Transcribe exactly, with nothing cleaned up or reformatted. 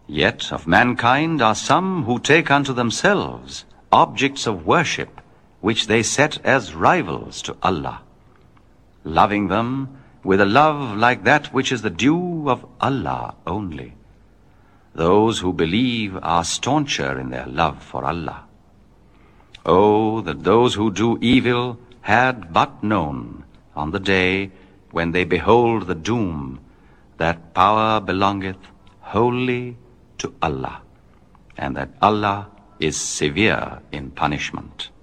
Yet of mankind are some who take unto themselves objects of worship, which they set as rivals to Allah, loving them with a love like that which is the due of Allah only. Those who believe are stauncher in their love for Allah. Oh, that those who do evil had but known on the day when they behold the doom, that power belongeth wholly to Allah, and that Allah is severe in punishment.